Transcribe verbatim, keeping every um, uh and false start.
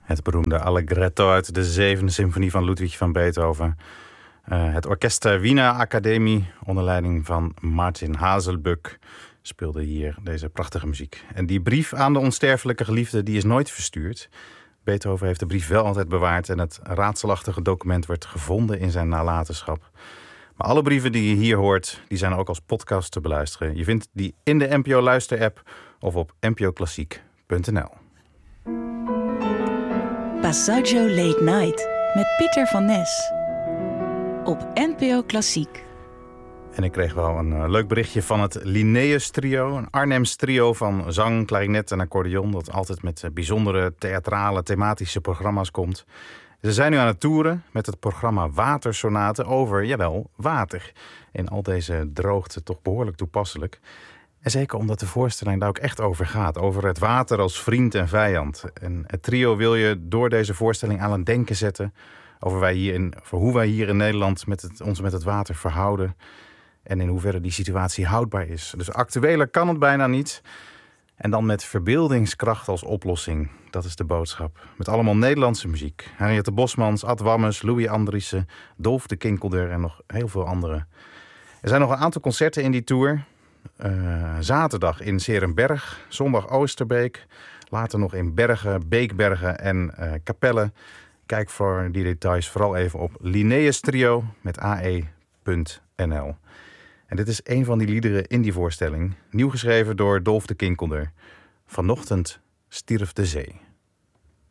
Het beroemde Allegretto uit de zevende symfonie van Ludwig van Beethoven. Uh, het orkest Wiener Academie onder leiding van Martin Haselböck speelde hier deze prachtige muziek. En die brief aan de onsterfelijke geliefde die is nooit verstuurd. Beethoven heeft de brief wel altijd bewaard en het raadselachtige document werd gevonden in zijn nalatenschap. Maar alle brieven die je hier hoort, die zijn ook als podcast te beluisteren. Je vindt die in de N P O Luister-app of op n p o klassiek punt n l. Passaggio Late Night met Pieter van Nes op N P O Klassiek. En ik kreeg wel een uh, leuk berichtje van het Linnaeus Trio. Een Arnhems trio van zang, klarinet en accordeon. Dat altijd met uh, bijzondere theatrale, thematische programma's komt. Ze zijn nu aan het toeren met het programma Watersonaten over, jawel, water. In al deze droogte toch behoorlijk toepasselijk. En zeker omdat de voorstelling daar ook echt over gaat. Over het water als vriend en vijand. En het trio wil je door deze voorstelling aan het denken zetten. Over, wij hier in, over hoe wij hier in Nederland met het, ons met het water verhouden. En in hoeverre die situatie houdbaar is. Dus actueler kan het bijna niet. En dan met verbeeldingskracht als oplossing. Dat is de boodschap. Met allemaal Nederlandse muziek. Henriette Bosmans, Ad Wammes, Louis Andriessen, Dolf de Kinkelder en nog heel veel anderen. Er zijn nog een aantal concerten in die tour. Uh, zaterdag in 's-Heerenberg, zondag Oosterbeek. Later nog in Bergen, Beekbergen en uh, Capelle. Kijk voor die details vooral even op Linnaeus Trio met a e punt n l. En dit is een van die liederen in die voorstelling. Nieuw geschreven door Dolf de Kinkelder. Vanochtend stierf de zee.